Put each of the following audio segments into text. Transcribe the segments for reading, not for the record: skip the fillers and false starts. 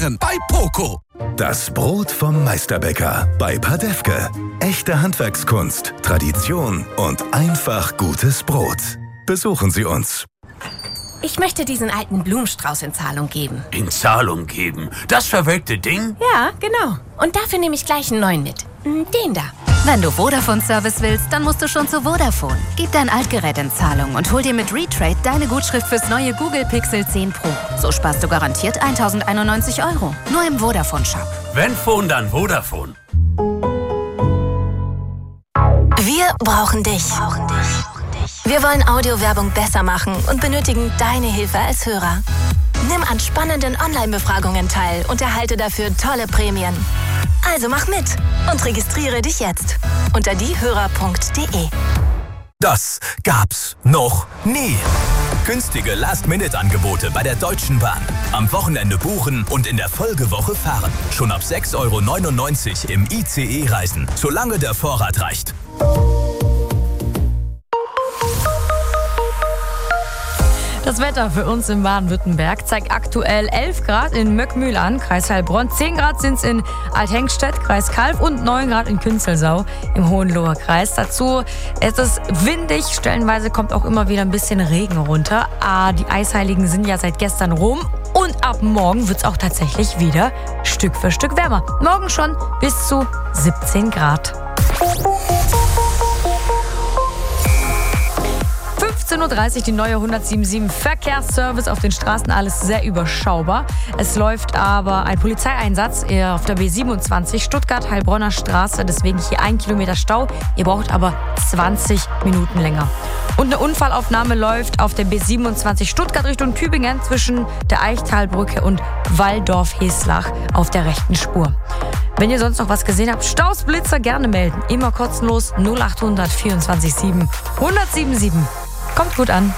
Herren bei Poco. Das Brot vom Meisterbäcker bei Padefke. Echte Handwerkskunst, Tradition und einfach gutes Brot. Besuchen Sie uns. Ich möchte diesen alten Blumenstrauß in Zahlung geben. In Zahlung geben? Das verwelkte Ding? Ja, genau. Und dafür nehme ich gleich einen neuen mit. Den da. Wenn du Vodafone-Service willst, dann musst du schon zu Vodafone. Gib dein Altgerät in Zahlung und hol dir mit Retrade deine Gutschrift fürs neue Google Pixel 10 Pro. So sparst du garantiert 1.091 €. Nur im Vodafone-Shop. Wenn Phone, dann Vodafone. Wir brauchen dich. Wir wollen Audiowerbung besser machen und benötigen deine Hilfe als Hörer. Nimm an spannenden Online-Befragungen teil und erhalte dafür tolle Prämien. Also mach mit und registriere dich jetzt unter diehörer.de. Das gab's noch nie. Günstige Last-Minute-Angebote bei der Deutschen Bahn. Am Wochenende buchen und in der Folgewoche fahren. Schon ab 6,99 € im ICE reisen, solange der Vorrat reicht. Das Wetter für uns in Baden-Württemberg zeigt aktuell 11 Grad in Möckmühl an, Kreis Heilbronn. 10 Grad sind es in Althengstedt, Kreis Kalf und 9 Grad in Künzelsau im Hohenloher Kreis. Dazu ist es windig, stellenweise kommt auch immer wieder ein bisschen Regen runter. Die Eisheiligen sind ja seit gestern rum und ab morgen wird es auch tatsächlich wieder Stück für Stück wärmer. Morgen schon bis zu 17 Grad. 15:30 Uhr die neue 177 Verkehrsservice auf den Straßen, alles sehr überschaubar. Es läuft aber ein Polizeieinsatz auf der B27 Stuttgart-Heilbronner Straße, deswegen hier 1 Kilometer Stau. Ihr braucht aber 20 Minuten länger. Und eine Unfallaufnahme läuft auf der B27 Stuttgart Richtung Tübingen zwischen der Eichtalbrücke und Walldorf-Heslach auf der rechten Spur. Wenn ihr sonst noch was gesehen habt, Staus, Blitzer gerne melden. Immer kostenlos 0800 24 7 1077. Kommt gut an.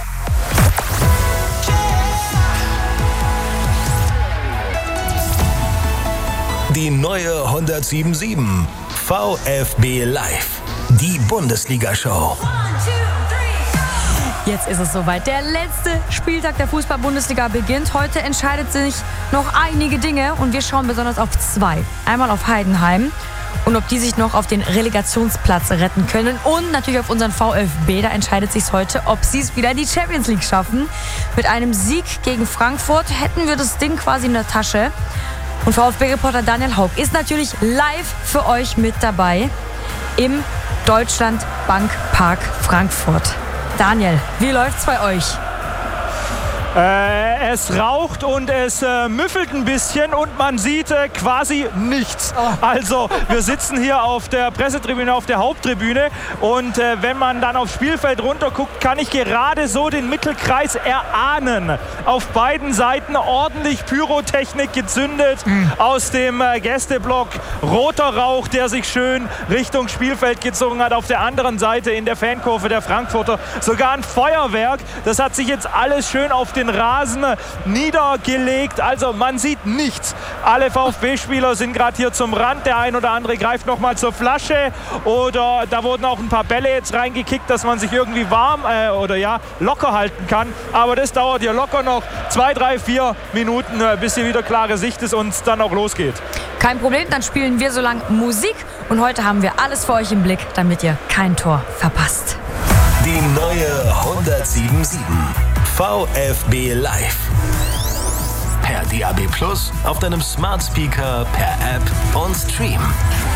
Die neue 177 VfB Live. Die Bundesliga-Show. Jetzt ist es soweit. Der letzte Spieltag der Fußball-Bundesliga beginnt. Heute entscheidet sich noch einige Dinge und wir schauen besonders auf 2. Einmal auf Heidenheim und ob die sich noch auf den Relegationsplatz retten können und natürlich auf unseren VfB. Da entscheidet sich heute, ob sie es wieder in die Champions League schaffen. Mit einem Sieg gegen Frankfurt hätten wir das Ding quasi in der Tasche. Und VfB-Reporter Daniel Haug ist natürlich live für euch mit dabei im Deutschland-Bank-Park Frankfurt. Daniel, wie läuft's bei euch? Es raucht und es müffelt ein bisschen und man sieht quasi nichts. Also wir sitzen hier auf der Pressetribüne, auf der Haupttribüne und wenn man dann aufs Spielfeld runterguckt, kann ich gerade so den Mittelkreis erahnen. Auf beiden Seiten ordentlich Pyrotechnik gezündet aus dem Gästeblock. Roter Rauch, der sich schön Richtung Spielfeld gezogen hat. Auf der anderen Seite in der Fankurve der Frankfurter sogar ein Feuerwerk. Das hat sich jetzt alles schön auf den Rasen niedergelegt. Also man sieht nichts. Alle VfB-Spieler sind gerade hier zum Rand. Der ein oder andere greift noch mal zur Flasche. Oder da wurden auch ein paar Bälle jetzt reingekickt, dass man sich irgendwie warm locker halten kann. Aber das dauert hier locker noch 2, 3, 4 Minuten, bis hier wieder klare Sicht ist und es dann auch losgeht. Kein Problem, dann spielen wir so lange Musik. Und heute haben wir alles für euch im Blick, damit ihr kein Tor verpasst. Die neue 177 VfB Live. Per DAB+, auf deinem Smart Speaker, per App und Stream.